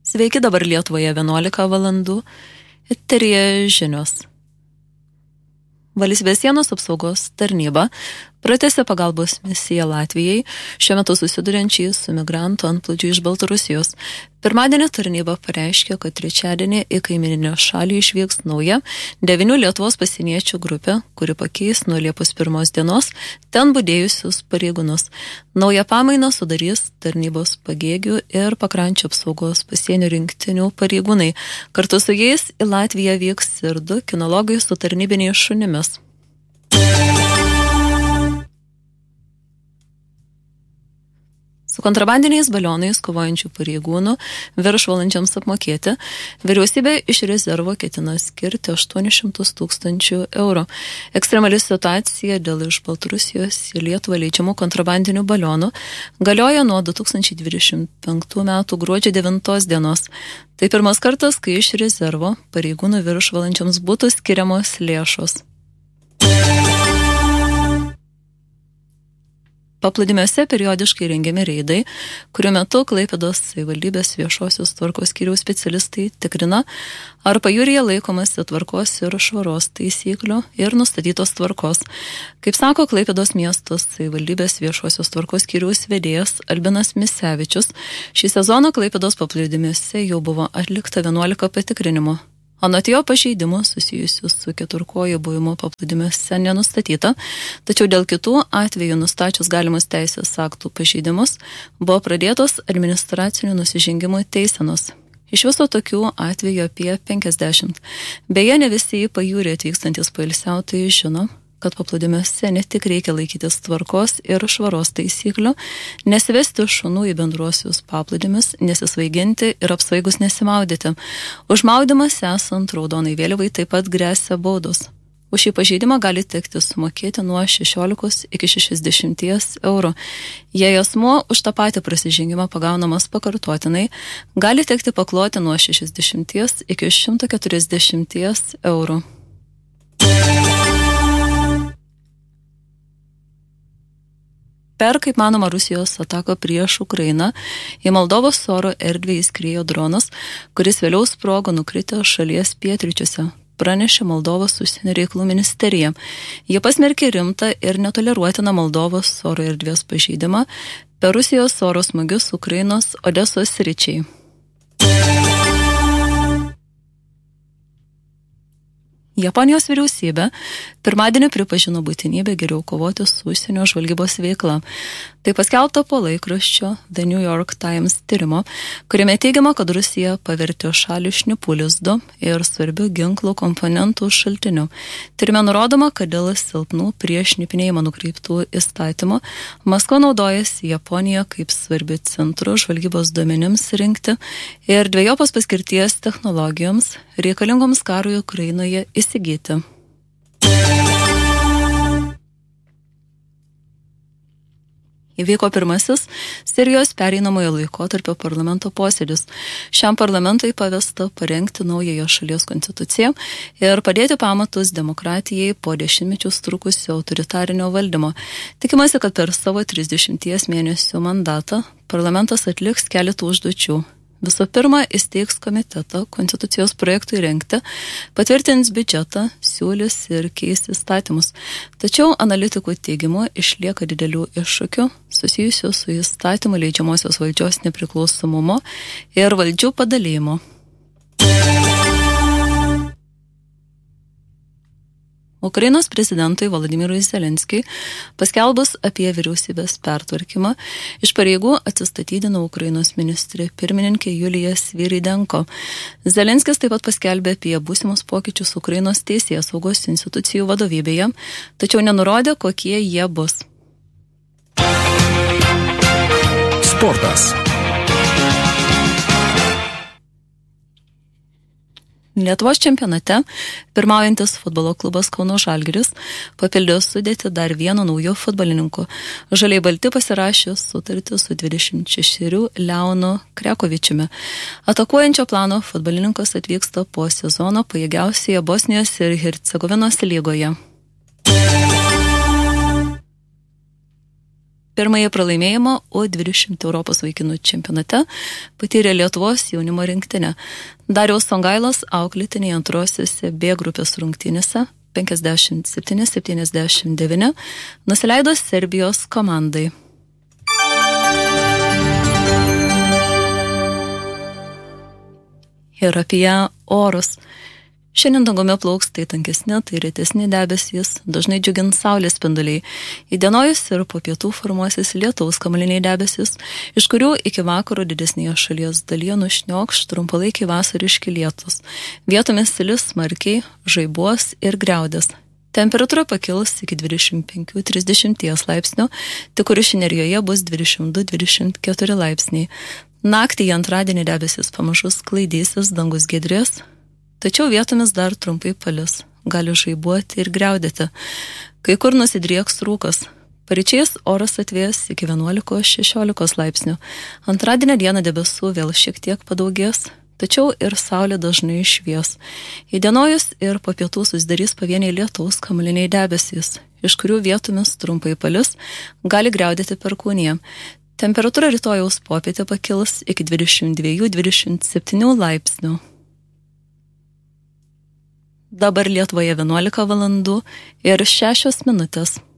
Sveiki, dabar Lietuvoje 11 valandų. Eteryje žinios. Valstybės sienos apsaugos tarnyba pratęsė pagalbos misiją Latvijai, šiuo metu susiduriančiai su migrantų antplūdžiu iš Baltarusijos. Pirmadienį tarnyba pareiškė, kad trečiadienį į kaimininę šalį išvyks nauja 9 Lietuvos pasieniečių grupė, kuri pakeis nuo Liepos 1 dienos ten budėjusius pareigūnus. Naują pamainą sudarys tarnybos pagėgių ir pakrančių apsaugos pasienio rinktinių pareigūnai. Kartu su jais į Latviją vyks ir 2 kinologai su tarnybiniais šunimis. Su kontrabandiniais balionais kovojančių pareigūnų viršvalandžiams apmokėti, vyriausybė iš rezervo ketina skirti 800 000 eurų. Ekstremali situacija dėl iš Baltarusijos į Lietuvą leidžiamų kontrabandinių balionų galioja nuo 2025 metų gruodžio 9 dienos. Tai pirmas kartas, kai iš rezervo pareigūnų viršvalandžiams būtų skiriamos lėšos. Paplūdimiuose periodiškai rengiami reidai, kuriuo metu Klaipėdos savivaldybės viešosios tvarkos skyriaus specialistai tikrina, ar pajūryje laikomasi tvarkos ir švaros taisyklių ir nustatytos tvarkos. Kaip sako Klaipėdos miestos savivaldybės viešosios tvarkos skyriaus vedėjas Albinas Misevičius, šį sezoną Klaipėdos paplūdimiuose jau buvo atlikta 11 patikrinimų. Anot jo pažeidimų susijusių su keturkojų buvimu paplūdimiuose nenustatyta, tačiau dėl kitų atvejų nustačius galimus teisės aktų pažeidimus buvo pradėtos administracinių nusižengimų teisenos. Iš viso tokių atvejų apie 50. Beje, ne visi į pajūrį atvykstantis poilsiautojai žino, kad paplūdimiuose ne tik reikia laikytis tvarkos ir švaros taisyklių, nesivesti šunų į bendruosius paplūdimius, nesisvaiginti ir apsvaigus nesimaudyti. Už maudymas esant raudonai vėliavai taip pat gresia baudos. Už šį pažeidimą gali tekti sumokėti nuo 16 iki 60 eurų. Jei asmuo už tą patį prasižengimą pagaunamas pakartotinai, gali tekti pakloti nuo 60 iki 140 eurų. Per, kaip manoma, Rusijos ataką prieš Ukrainą į Moldovos oro erdvę įskriejo dronas, kuris vėliau sprogo nukritęs šalies pietryčiuose, pranešė Moldovos užsienio reikalų ministerija. Jie pasmerkė rimtą ir netoleruotiną Moldovos oro erdvės pažeidimą per Rusijos oro smūgius Ukrainos Odesos sričiai. Japonijos vyriausybė pirmadienį pripažino būtinybę geriau kovoti su užsienio žvalgybos veikla. Tai paskelbta po laikraščio The New York Times tyrimo, kuriame teigiama, kad Rusija pavertė šalį šnipų lizdu ir svarbių ginklų komponentų šaltiniu. Tyrime nurodoma, kad dėl silpnų prieš šnipinėjimą nukreiptų įstatymų Maskva naudojasi Japoniją kaip svarbi centru žvalgybos duomenims rinkti ir dvejopos paskirties technologijoms reikalingoms karui Ukrainoje įsigyti. Įvyko pirmasis Sirijos pereinamojo laikotarpio parlamento posėdis. Šiam parlamentui pavesta parengti naująją šalies konstituciją ir padėti pamatus demokratijai po dešimtmečius trukusio autoritarinio valdymo. Tikimasi, kad per savo 30 mėnesių mandatą parlamentas atliks keletą užduočių. Visų pirma, įsteigs komitetą konstitucijos projektui rengti, patvirtins biudžetą, siūlys ir keis įstatymus. Tačiau analitikų teigimu išlieka didelių iššūkių susijusių su įstatymų leidžiamosios valdžios nepriklausomumo ir valdžių padalijimo. Ukrainos prezidentui Volodymyrui Zelenskiui paskelbus apie vyriausybės pertvarkymą, iš pareigų atsistatydino Ukrainos ministrė pirmininkė Julija Sviridenko. Zelenskis taip pat paskelbė apie būsimus pokyčius Ukrainos teisėsaugos institucijų vadovybėje, tačiau nenurodė, kokie jie bus. Sportas. Lietuvos čempionate pirmaujantis futbolo klubas Kauno Žalgiris papildė sudėtį dar vienu nauju futbolininku. Žaliai balti pasirašė sutartį su 26 Leonu Krekovičiumi. Atakuojančio plano futbolininkas atvyksta po sezono pajėgiausioje Bosnijos ir Hercegovinos lygoje. Pirmąjį pralaimėjimą U20 Europos vaikinų čempionate patyrė Lietuvos jaunimo rinktinė. Dariaus Songailos auklėtiniai antrosiuose B grupės rungtynėse 57-79 nusileido Serbijos komandai. Ir apie orus. Šiandien dangumi plauks tai tankesni, tai retesni debesys, dažnai džiugins saulės spinduliai. Įdienojus ir po pietų formuosis lietaus kamuoliniai debesys, iš kurių iki vakaro didesnėje šalies dalyje nušniokš trumpalaikiai vasariški lietus. Vietomis lis smarkiai, žaibuos ir griaudės. Temperatūra pakils iki 25-30 laipsnių, tik Kuršių nerijoje bus 22-24 laipsniai. Naktį į antradienį debesis pamažu sklaidysis, dangus giedrės, tačiau vietomis dar trumpai palis, gali žaibuoti ir griaudėti. Kai kur nusidrieks rūkas. Paryčiais oras atvės iki 11-16 laipsnių. Antradienio dieną debesų vėl šiek tiek padaugės, tačiau ir saulė dažnai švies. Įdienojus ir po pietų susidarys pavieniai lietaus kamuoliniai debesys, iš kurių vietomis trumpai palis, gali griaudėti perkūnija. Temperatūra rytojaus popietę pakils iki 22-27 laipsnių. Dabar Lietuvoje 11 valandų ir 6 minutės.